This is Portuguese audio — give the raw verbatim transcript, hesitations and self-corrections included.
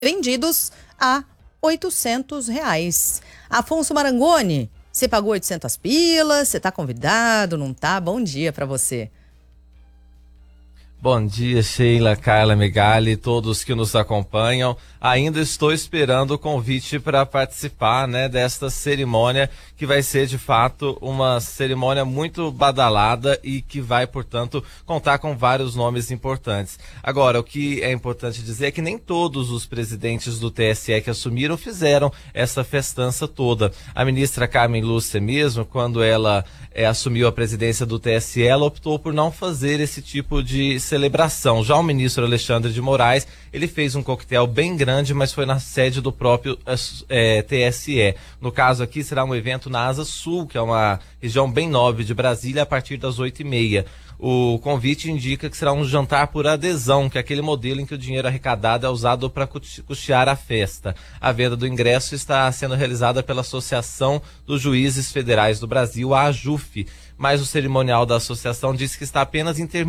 vendidos a oitocentos reais. Afonso Marangoni, você pagou oitocentas pilas, você tá convidado, não tá? Bom dia para você. Bom dia, Sheila, Carla, Megali, todos que nos acompanham. Ainda estou esperando o convite para participar, né, desta cerimônia, que vai ser de fato uma cerimônia muito badalada e que vai, portanto, contar com vários nomes importantes. Agora, o que é importante dizer é que nem todos os presidentes do T S E que assumiram fizeram essa festança toda. A ministra Carmen Lúcia mesmo, quando ela é, assumiu a presidência do T S E, ela optou por não fazer esse tipo de celebração. Já o ministro Alexandre de Moraes, ele fez um coquetel bem grande, mas foi na sede do próprio é, T S E. No caso aqui, será um evento na Asa Sul, que é uma região bem nobre de Brasília, a partir das oito e meia. O convite indica que será um jantar por adesão, que é aquele modelo em que o dinheiro arrecadado é usado para custear a festa. A venda do ingresso está sendo realizada pela Associação dos Juízes Federais do Brasil, a AJUF, mas o cerimonial da associação diz que está apenas intermediando